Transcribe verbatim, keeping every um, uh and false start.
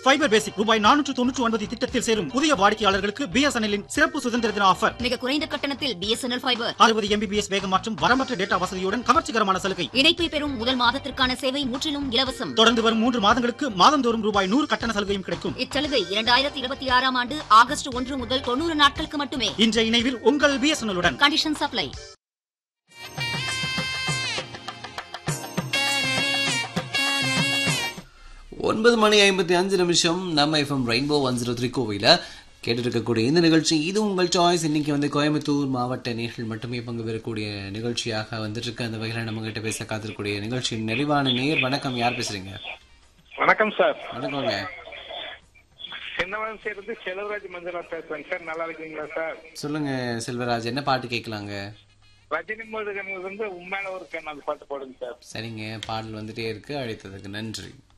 Fibre பேசிக் ரூபாய் நானூற்று தொன்னூற்று ஒன்பது திட்டத்தில் சேரும் புதிய வாடிக்கையாளர்களுக்கு பிஎஸ்என்எல்லின் சிறப்பு சுதந்திர தின ஆஃபர். மிக குறைந்த கட்டணத்தில் பிஎஸ்என்எல் ஃபைபர் அறுபது எம்பிபிஎஸ் வேகம் மற்றும் வரம்பற்ற டேட்டா வசதியுடன் கவர்ச்சிகரமான சலுகை. இணைப்பை பெறும் முதல் மாதத்திற்கான சேவை முற்றிலும் இலவசம். தொடர்ந்து வரும் மூன்று மாதங்களுக்கு மாதந்தோறும் ரூபாய் நூறு கட்டண சலுகையும் கிடைக்கும். இச்சலுகை இரண்டாயிரத்தி இருபத்தி ஆறாம் ஆண்டு ஆகஸ்ட் ஒன்று முதல் தொண்ணூறு நாட்களுக்கு மட்டுமே. இன்றைய இணைவில் உங்கள் பிஎஸ்என்எல்லுடன். Condition supply. ஒன்பது மணி ஐம்பத்தி அஞ்சு நிமிஷம் நம்ம FM rainbow one zero three கோவில கேட்டு இருக்கக்கூடிய இந்த நிகழ்ச்சி இது உங்கள் சாய்ஸ். இன்னைக்கு வந்து கோயம்புத்தூர் மாவட்ட நேர்கள் மட்டுமே பங்கு பெறக்கூடிய நிகழ்ச்சியாக வந்துட்டு இருக்கு. அந்த வகையில் நம்ம கிட்ட பேச காத்திருக்கூடிய நிகழ்ச்சியின் நிறைவான நேர். வணக்கம், யார் பேசுறீங்க? வணக்கம் சார். வணக்கங்க. சின்னவன் சேர்ந்து செல்வராஜ் மஞ்சளா பேசுறேன் சார். நல்லா இருக்கீங்களா சார்? சொல்லுங்க செல்வராஜ், என்ன பாட்டு கேட்கலாங்க? ரஜினி முருகன் வந்து உண்மையில ஒரு கண் அந்த பாட்டு போடுங்க சார். சரிங்க, பாடல் வந்துட்டே இருக்கு. அழைத்ததுக்கு நன்றி.